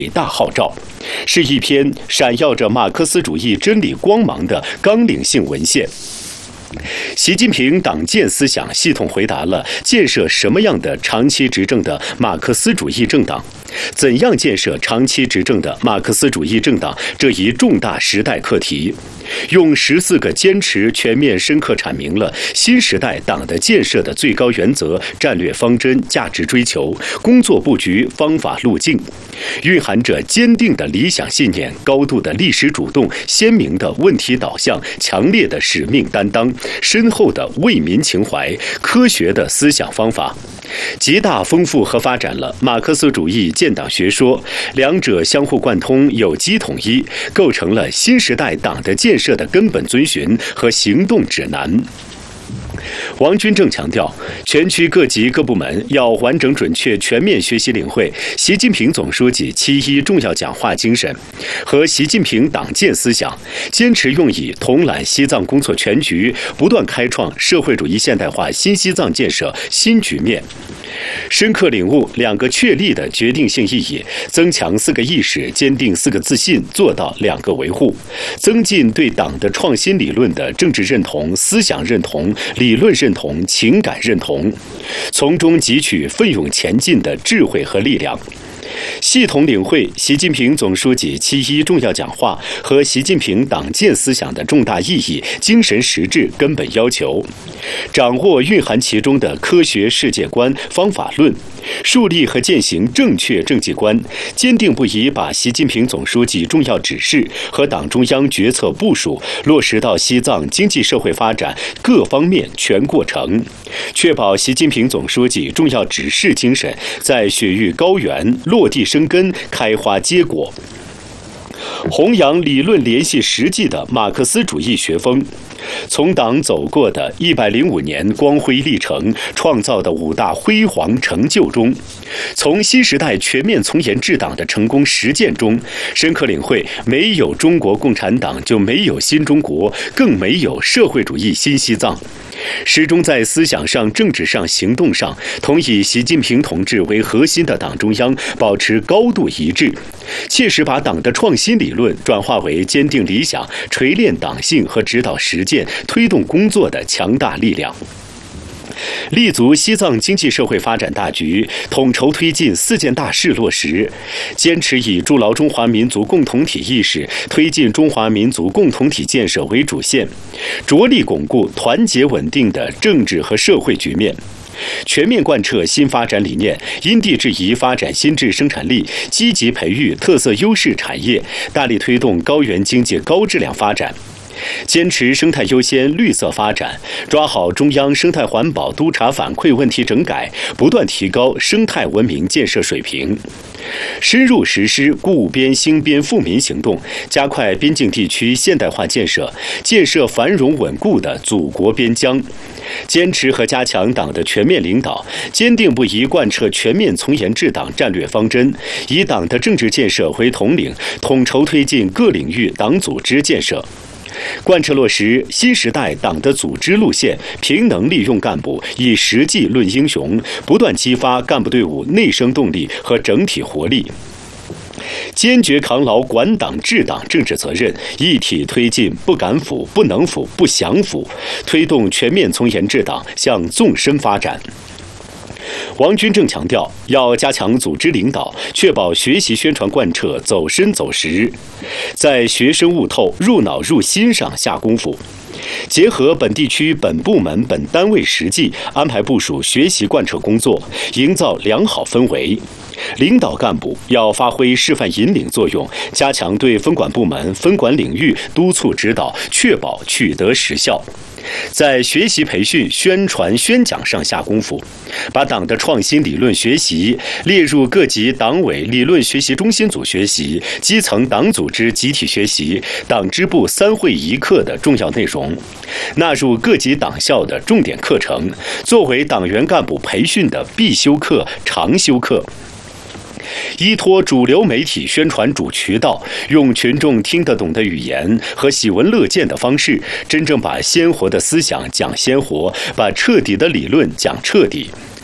伟大号召，是一篇闪耀着马克思主义真理光芒的纲领性文献。习近平党建思想系统回答了建设什么样的长期执政的马克思主义政党，怎样建设长期执政的马克思主义政党这一重大时代课题，用14个坚持全面深刻阐明了新时代党的建设的最高原则、战略方针、价值追求、工作布局、方法路径，蕴含着坚定的理想信念、高度的历史主动、鲜明的问题导向、强烈的使命担当、深厚的为民情怀、科学的思想方法，极大丰富和发展了马克思主义建党学说，两者相互贯通，有机统一，构成了新时代党的建设的根本遵循和行动指南。王军正强调，全区各级各部门要完整准确全面学习领会习近平总书记7.1重要讲话精神和习近平党建思想，坚持用以统揽西藏工作全局，不断开创社会主义现代化新西藏建设新局面。深刻领悟2个确立的决定性意义，增强4个意识，坚定4个自信，做到2个维护，增进对党的创新理论的政治认同、思想认同、理论认同、情感认同，从中汲取奋勇前进的智慧和力量。系统领会习近平总书记7.1重要讲话和习近平党建思想的重大意义、精神实质、根本要求，掌握蕴含其中的科学世界观、方法论，树立和践行正确政绩观，坚定不移把习近平总书记重要指示和党中央决策部署落实到西藏经济社会发展各方面全过程，确保习近平总书记重要指示精神在雪域高原落地生根、开花结果，弘扬理论联系实际的马克思主义学风，从党走过的105年光辉历程、创造的5大辉煌成就中，从新时代全面从严治党的成功实践中，深刻领会没有中国共产党就没有新中国，更没有社会主义新西藏。始终在思想上、政治上、行动上，同以习近平同志为核心的党中央保持高度一致，切实把党的创新理论转化为坚定理想、锤炼党性和指导实践、推动工作的强大力量。立足西藏经济社会发展大局，统筹推进4件大事落实，坚持以筑牢中华民族共同体意识、推进中华民族共同体建设为主线，着力巩固团结稳定的政治和社会局面。全面贯彻新发展理念，因地制宜发展新质生产力，积极培育特色优势产业，大力推动高原经济高质量发展。坚持生态优先、绿色发展，抓好中央生态环保督查反馈问题整改，不断提高生态文明建设水平。深入实施固边兴边富民行动，加快边境地区现代化建设，建设繁荣稳固的祖国边疆。坚持和加强党的全面领导，坚定不移贯彻全面从严治党战略方针，以党的政治建设为统领，统筹推进各领域党组织建设。贯彻落实新时代党的组织路线，凭能力用干部，以实际论英雄，不断激发干部队伍内生动力和整体活力。坚决扛牢管党治党政治责任，一体推进不敢腐、不能腐、不想腐，推动全面从严治党向纵深发展。王军正强调，要加强组织领导，确保学习宣传贯彻走深走实，在学生悟透、入脑入心上下功夫，结合本地区本部门本单位实际，安排部署学习贯彻工作，营造良好氛围。领导干部要发挥示范引领作用，加强对分管部门、分管领域督促指导，确保取得实效。在学习培训、宣传宣讲上下功夫，把党的创新理论学习列入各级党委理论学习中心组学习、基层党组织集体学习、党支部3会1课的重要内容，纳入各级党校的重点课程，作为党员干部培训的必修课、常修课。依托主流媒体宣传主渠道，用群众听得懂的语言和喜闻乐见的方式，真正把鲜活的思想讲鲜活，把彻底的理论讲彻底。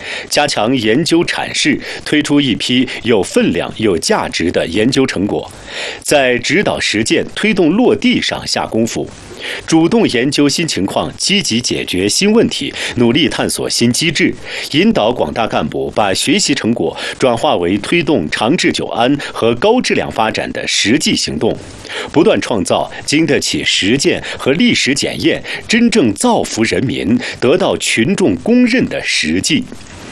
加强研究阐释，推出一批有分量、有价值的研究成果，在指导实践、推动落地上下功夫，主动研究新情况，积极解决新问题，努力探索新机制，引导广大干部把学习成果转化为推动长治久安和高质量发展的实际行动，不断创造经得起实践和历史检验、真正造福人民、得到群众公认的实际。